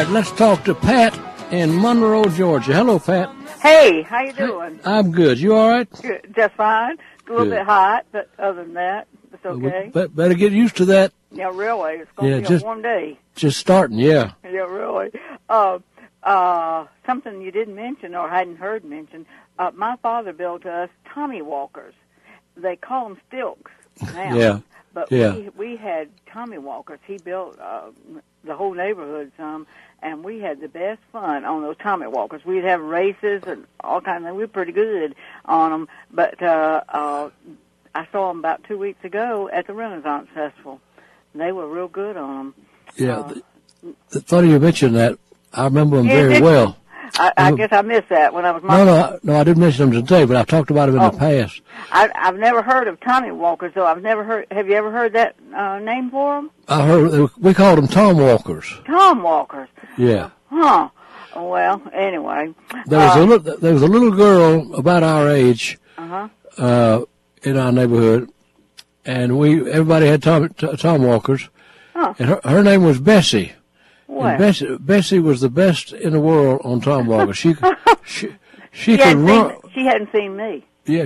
right, let's talk to Pat in Monroe, Georgia. Hello, Pat. Hey, how you doing? I'm good. You all right? Good, just fine. A little bit hot, but other than that, it's okay. But better get used to that. Yeah, really. It's going to be a warm day. Just starting, yeah. Yeah, really. Something you didn't mention or hadn't heard mentioned, my father built us Tommy Walkers. They call them stilks now. Yeah. But we had Tommy Walkers. He built the whole neighborhood some, and we had the best fun on those Tommy Walkers. We'd have races and all kinds of things. We were pretty good on them. But I saw them about 2 weeks ago at the Renaissance Festival. They were real good on them. Yeah. Funny you mentioned that. I remember them very well. I guess I missed that when I was. No, I didn't mention them today, but I've talked about them in the past. I've never heard of Tommy Walkers, though. I've never heard. Have you ever heard that name for them? I heard we called them Tom Walkers. Tom Walkers. Yeah. Huh. Well, anyway. There was a little girl about our age in our neighborhood, and everybody had Tom Walkers, and her name was Bessie. What? And Bessie was the best in the world on Tom Walker. She could run. She hadn't seen me. Yeah,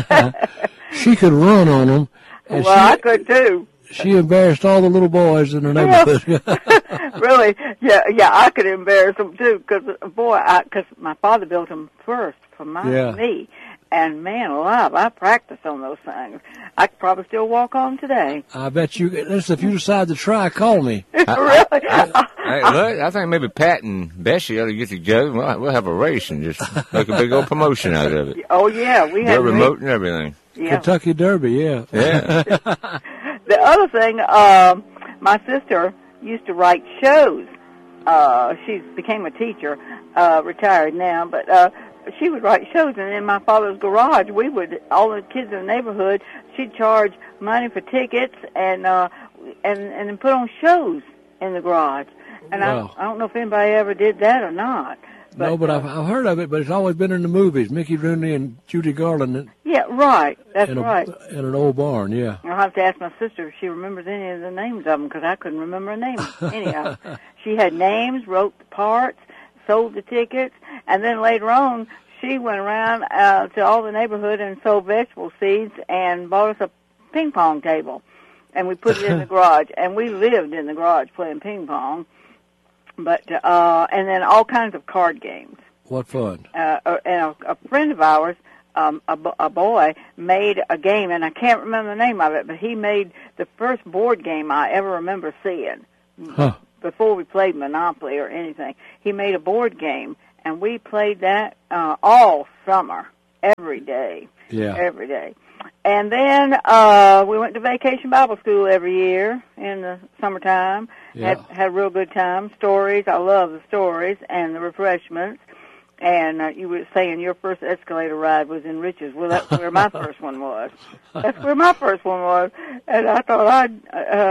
she could run on them. And I could too. She embarrassed all the little boys in the neighborhood. Really? Yeah, I could embarrass them too, because my father built them first for me. And man alive, I practiced on those things. I could probably still walk on today. I bet you. Listen, if you decide to try, call me. Really? I think maybe Pat and Bessie ought to get together. We'll have a race and just make a big old promotion out of it. Oh, yeah. We had remote and everything. Yeah. Kentucky Derby, yeah. Yeah. The other thing, my sister used to write shows. She became a teacher, retired now, but she would write shows, and in my father's garage, all the kids in the neighborhood, she'd charge money for tickets and then put on shows in the garage. And I don't know if anybody ever did that or not. But, no, but I've heard of it, but it's always been in the movies. Mickey Rooney and Judy Garland. Yeah, right. That's right. In an old barn, yeah. I'll have to ask my sister if she remembers any of the names of them, because I couldn't remember a name. Anyhow, she had names, wrote the parts, sold the tickets, and then later on, she went around to all the neighborhood and sold vegetable seeds and bought us a ping pong table. And we put it in the garage, and we lived in the garage playing ping pong. But and then all kinds of card games. What fun! And a friend of ours, a boy, made a game, and I can't remember the name of it, but he made the first board game I ever remember seeing. Before we played Monopoly or anything. He made a board game, and we played that all summer, every day. Yeah. Every day. And then we went to Vacation Bible School every year in the summertime. Yeah. Had a real good time. Stories, I love the stories and the refreshments. And you were saying your first escalator ride was in Riches. Well, that's where my first one was. That's where my first one was. And I thought I'd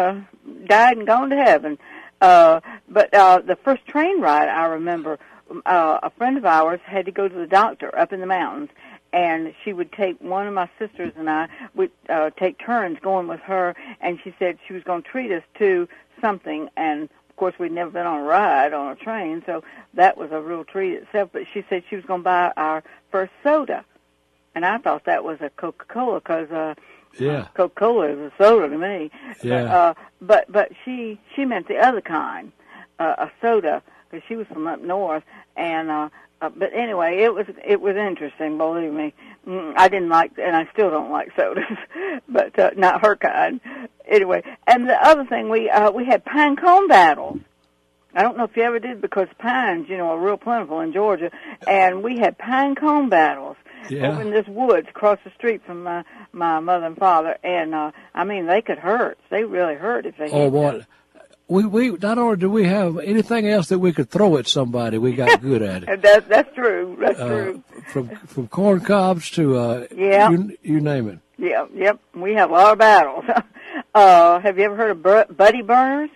died and gone to heaven. But the first train ride, I remember, a friend of ours had to go to the doctor up in the mountains. And she would take one of my sisters and I would take turns going with her, and she said she was going to treat us to something. And of course, we'd never been on a ride on a train, so that was a real treat itself. But she said she was going to buy our first soda, and I thought that was a Coca-Cola because Coca-Cola is a soda to me. Yeah. But she meant the other kind, a soda, because she was from up north, and. But anyway, it was interesting, believe me. I didn't like, and I still don't like sodas, but not her kind. Anyway, and the other thing, we had pine cone battles. I don't know if you ever did, because pines, are real plentiful in Georgia, and we had pine cone battles over in this woods across the street from my mother and father, and I mean, they could hurt. They really hurt if they hit boy. We not only do we have anything else that we could throw at somebody, we got good at it. That's true. That's true. From corn cobs to you name it. Yeah, yep. We have a lot of battles. Have you ever heard of buddy burners?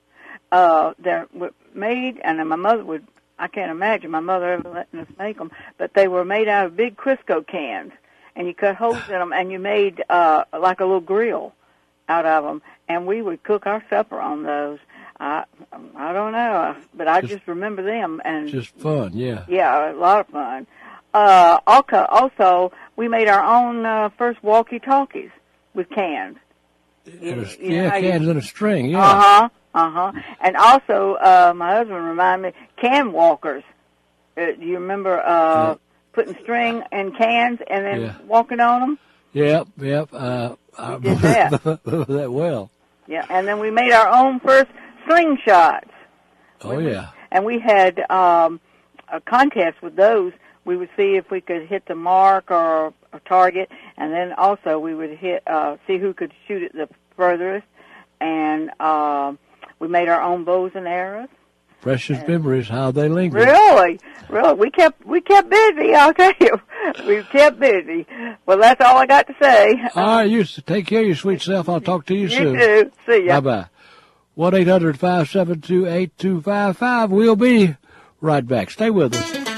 They're made, and my mother would. I can't imagine my mother ever letting us make them, but they were made out of big Crisco cans, and you cut holes in them, and you made like a little grill out of them, and we would cook our supper on those. I don't know, but I just remember them. And just fun, yeah. Yeah, a lot of fun. Also, we made our own first walkie-talkies with cans. Cans in a string, yeah. And also, my husband reminded me, can walkers. Do you remember putting string in cans and then walking on them? Yep. I did that. that well. Yeah, and then we made our own first slingshots. Oh, yeah. And we had a contest with those. We would see if we could hit the mark or a target, and then also we would see who could shoot it the furthest. And we made our own bows and arrows. Precious memories, how they linger. Really, we kept busy. I'll tell you, we kept busy. Well, that's all I got to say. All right, you take care of your sweet self. I'll talk to you soon. You too. See ya. Bye bye. 1-800-572-8255. We'll be right back. Stay with us.